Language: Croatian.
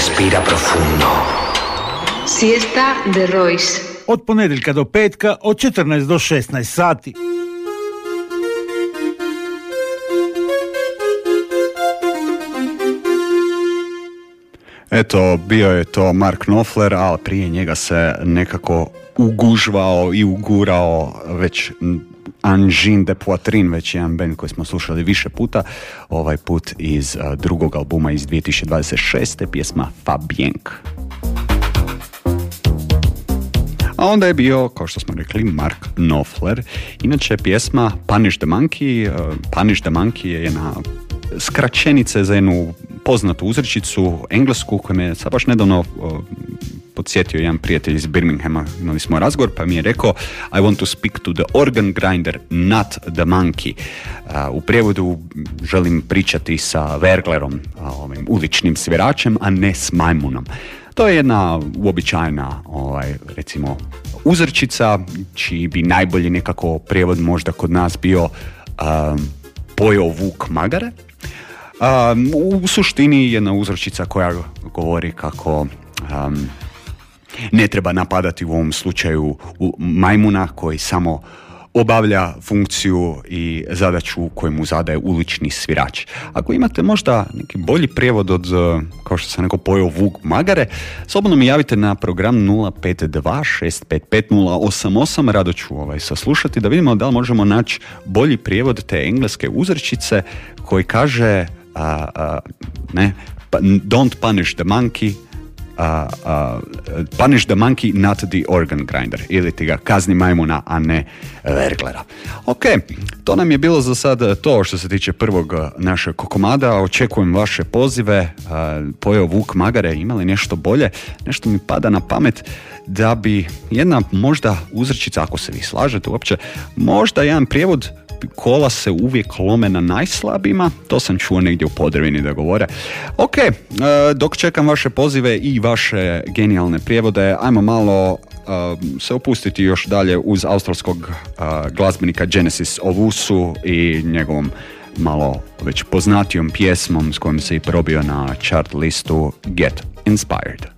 Respira profundo. Siesta de Royce. Od ponedjeljka do petka od 14 do 16 sati. Eto, bio je to Mark Knopfler, ali prije njega se nekako ugužvao i ugurao već Angine de Poitrine, već jedan band koji smo slušali više puta, ovaj put iz drugog albuma iz 2026. pjesma Fabienk. A onda je bio, kao što smo rekli, Mark Knopfler. Inače, pjesma Punish the Monkey. Punish the Monkey je jedna skraćenica za jednu poznatu uzrečicu englesku koju me sad baš nedavno podsjetio jedan prijatelj iz Birminghama. Imali smo razgovor pa mi je rekao I want to speak to the organ grinder, not the monkey. U prijevodu želim pričati sa Verglerom, ovim uličnim sviračem, a ne s majmunom. To je jedna uobičajena, recimo, uzrečica, čiji bi najbolji nekako prijevod možda kod nas bio pojeo vuk magare. U suštini jedna uzrečica koja govori kako ne treba napadati u ovom slučaju majmuna koji samo obavlja funkciju i zadaću koju mu zadaje ulični svirač. Ako imate možda neki bolji prijevod od, kao što sam rekao, pojeo vuk magare, slobodno mi javite na program 052-655-088, rado ću saslušati da vidimo da li možemo naći bolji prijevod te engleske uzrečice koji kaže don't punish the monkey, punish the monkey, not the organ grinder, ili ti ga kazni majmuna, a ne Verglera. Ok, to nam je bilo za sad to što se tiče prvog našeg komada. Očekujem vaše pozive. Pojeo vuk magare, imali nešto bolje? Nešto mi pada na pamet da bi jedna možda uzrečica, ako se vi slažete uopće, možda jedan prijevod kola se uvijek lome na najslabijima, to sam čuo negdje u Podravini da govore. Ok, dok čekam vaše pozive i vaše genijalne prijevode, ajmo malo se opustiti još dalje uz australskog glazbenika Genesis Owusu i njegovom malo već poznatijom pjesmom s kojom se i probio na chart listu Get Inspired.